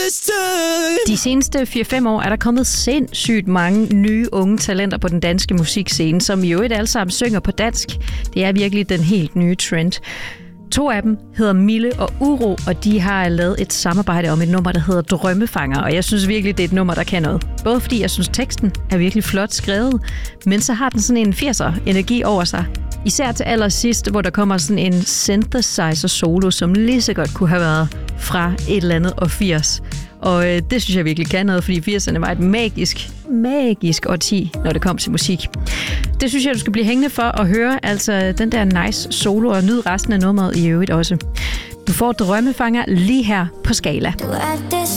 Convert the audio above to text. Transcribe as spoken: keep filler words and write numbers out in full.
De seneste fire fem år er der kommet sindssygt mange nye unge talenter på den danske musikscene, som i øvrigt alle sammen synger på dansk. Det er virkelig den helt nye trend. To af dem hedder Mille og Uro, og de har lavet et samarbejde om et nummer, der hedder Drømmefanger. Og jeg synes virkelig, det er et nummer, der kan noget. Både fordi jeg synes, teksten er virkelig flot skrevet, men så har den sådan en firser-energi over sig. Især til allersidst, hvor der kommer sådan en synthesizer-solo, som lige så godt kunne have været fra et eller andet og firs. Og øh, det synes jeg virkelig kan noget, fordi firserne var et magisk, magisk årti, når det kom til musik. Det synes jeg, du skal blive hængende for at høre, altså den der nice solo, og nyde resten af nummeret i øvrigt også. Du får Drømmefanger lige her på Skala.